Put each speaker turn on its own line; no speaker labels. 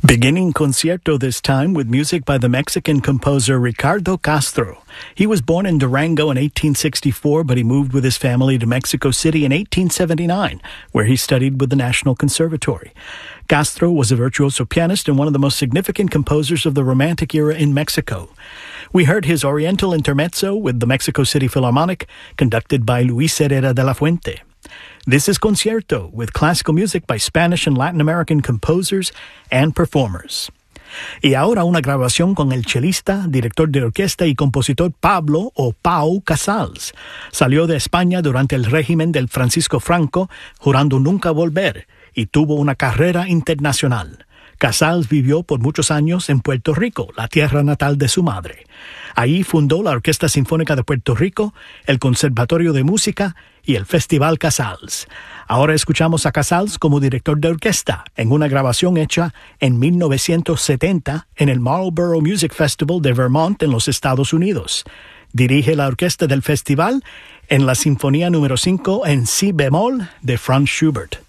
Beginning concierto this time with music by the Mexican composer Ricardo Castro. He was born in Durango in 1864, but he moved with his family to Mexico City in 1879, where he studied with the National Conservatory. Castro was a virtuoso pianist and one of the most significant composers of the Romantic era in Mexico. We heard his Oriental Intermezzo with the Mexico City Philharmonic, conducted by Luis Herrera de la Fuente. This is Concierto, with classical music by Spanish and Latin American composers and performers. Y ahora una grabación con el chelista, director de orquesta y compositor Pablo o Pau Casals. Salió de España durante el régimen del Francisco Franco, jurando nunca volver, y tuvo una carrera internacional. Casals vivió por muchos años en Puerto Rico, la tierra natal de su madre. Ahí fundó la Orquesta Sinfónica de Puerto Rico, el Conservatorio de Música y el Festival Casals. Ahora escuchamos a Casals como director de orquesta en una grabación hecha en 1970 en el Marlboro Music Festival de Vermont en los Estados Unidos. Dirige la orquesta del festival en la Sinfonía número 5 en si bemol de Franz Schubert.